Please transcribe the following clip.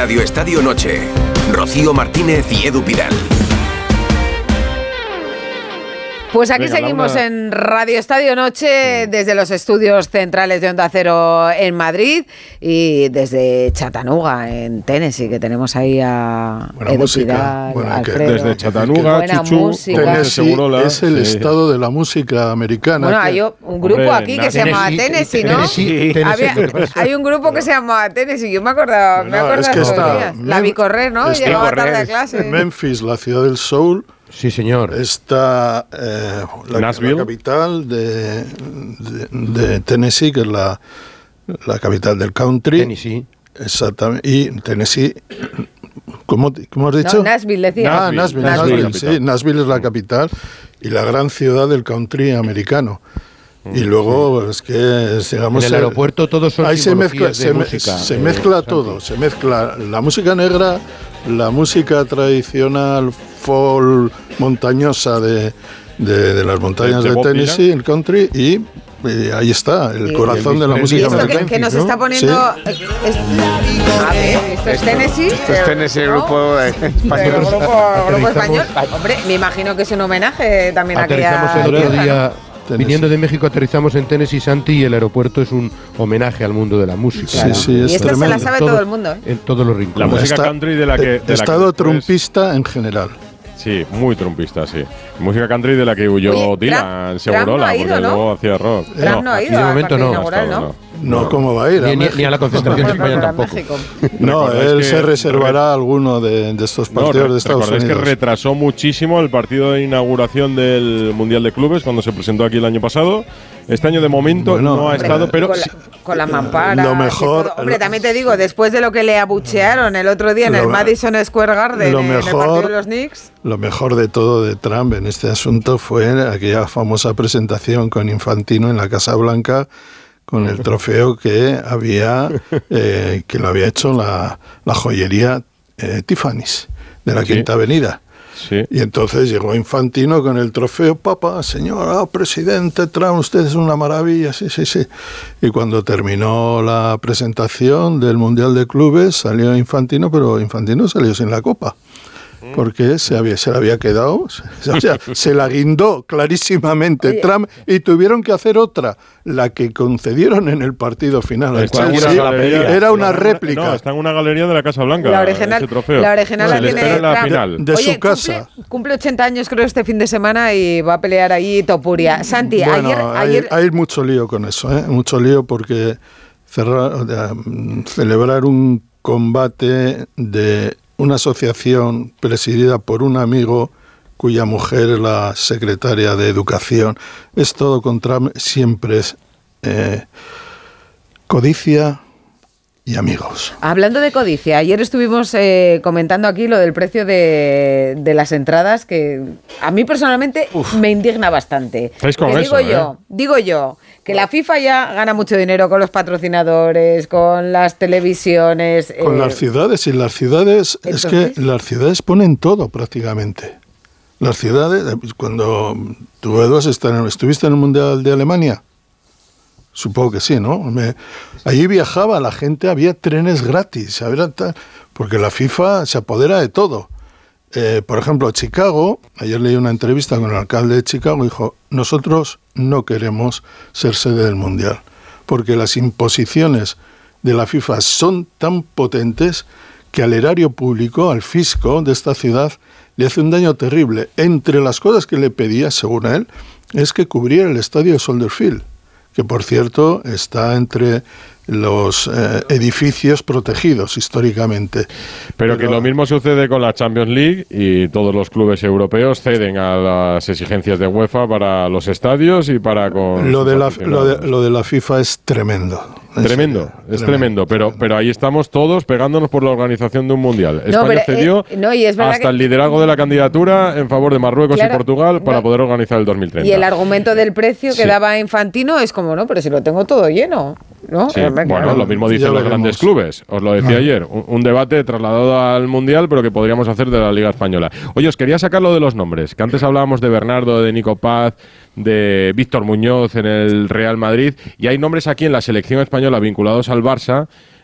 Radio Estadio Noche. Rocío Martínez y Edu Pidal. Pues aquí seguimos en Radio Estadio Noche, desde los estudios centrales de Onda Cero en Madrid y desde Chattanooga, en Tennessee, que tenemos ahí a Edu Pidal, Alfredo. Desde Chattanooga, Chuchu, Tennessee es el estado de la música americana. Bueno, hay un grupo aquí que se llama Tennessee, ¿no? Hay un grupo que se llama Tennessee, yo me acordaba de esos días. La vi correr, ¿no? Llegaba tarde a clase. Memphis, la ciudad del soul. Sí, señor. Está la capital de Tennessee, que es la capital del country. Tennessee. Exactamente. Y Tennessee, ¿cómo has dicho? No, Nashville, decía. Nashville. Sí, Nashville es la capital y la gran ciudad del country americano. Y luego es que, digamos, en el aeropuerto todos son ahí se mezcla todo, Santi. se mezcla la música negra, la música tradicional folk montañosa de las montañas de Tennessee, el country, y ahí está, el corazón de la música americana. Que nos está poniendo... A ver, ¿esto es Tennessee? Esto es Tennessee, el grupo español. Grupo español. Hombre, me imagino que es un homenaje también aquí a... Aterrizamos el otro día... Viniendo de México aterrizamos en Tennessee, Santi, y el aeropuerto es un homenaje al mundo de la música. Sí, sí, es y esta tremendo. se la sabe todo el mundo, ¿eh? En todos los rincones. La música country de la que... Estado trumpista en general. Sí, muy trumpista, sí. Música country de la que huyó Dylan, Segurola, porque luego hacía rock. Trump no ha ido de momento no. inaugural, ¿no? No, ¿cómo va a ir? Ni a la concentración de España tampoco. No, él se reservará alguno de estos partidos de Estados Unidos. Es que retrasó muchísimo el partido de inauguración del Mundial de Clubes cuando se presentó aquí el año pasado. Este año de momento no ha estado, pero con la mampara. Lo mejor. Hombre, también te digo, después de lo que le abuchearon el otro día en el Madison Square Garden, en el partido de los Knicks. Lo mejor de todo de Trump en este asunto fue aquella famosa presentación con Infantino en la Casa Blanca, con el trofeo que lo había hecho la joyería Tiffany's de la Quinta Avenida. Sí. Y entonces llegó Infantino con el trofeo, señor presidente Trump, usted es una maravilla, sí. Y cuando terminó la presentación del Mundial de Clubes, salió Infantino, pero Infantino salió sin la copa. Porque se la había quedado, o sea, se la guindó clarísimamente Trump y tuvieron que hacer otra, la que concedieron en el partido final. Era una réplica. No, está en una galería de la Casa Blanca. La original, ese trofeo. La original la tiene la final. De su casa. Cumple 80 años creo este fin de semana y va a pelear allí Topuria. Santi, bueno, ayer hay mucho lío con eso, mucho lío porque celebrar un combate de una asociación presidida por un amigo cuya mujer es la secretaria de Educación. Es todo contra... Siempre es codicia y amigos. Hablando de codicia, ayer estuvimos comentando aquí lo del precio de las entradas, que a mí personalmente me indigna bastante. ¿Estáis con eso, digo yo, que la FIFA ya gana mucho dinero con los patrocinadores, con las televisiones. Con las ciudades, y las ciudades, entonces, es que las ciudades ponen todo prácticamente. Las ciudades, cuando tú, Edu, ¿estuviste en el Mundial de Alemania? Supongo que sí, ¿no? Allí viajaba la gente, había trenes gratis, porque la FIFA se apodera de todo. Por ejemplo, Chicago, ayer leí una entrevista con el alcalde de Chicago, dijo, nosotros no queremos ser sede del Mundial, porque las imposiciones de la FIFA son tan potentes que al erario público, al fisco de esta ciudad, le hace un daño terrible. Entre las cosas que le pedía, según él, es que cubriera el estadio de Soldier Field, que por cierto está entre los edificios protegidos históricamente. Pero que lo mismo sucede con la Champions League y todos los clubes europeos ceden a las exigencias de UEFA para los estadios y para con lo de la FIFA es tremendo. Tremendo, pero ahí estamos todos pegándonos por la organización de un mundial. España cedió hasta el liderazgo de la candidatura en favor de Marruecos y Portugal para poder organizar el 2030. Y el argumento del precio que daba Infantino es como, no, pero si lo tengo todo lleno, ¿no? Sí. Bueno, lo mismo dicen los grandes clubes, os lo decía ayer, un debate trasladado al mundial, pero que podríamos hacer de la Liga Española. Oye, os quería sacar lo de los nombres, que antes hablábamos de Bernardo, de Nico Paz, de Víctor Muñoz en el Real Madrid, y hay nombres aquí en la selección española vinculados al Barça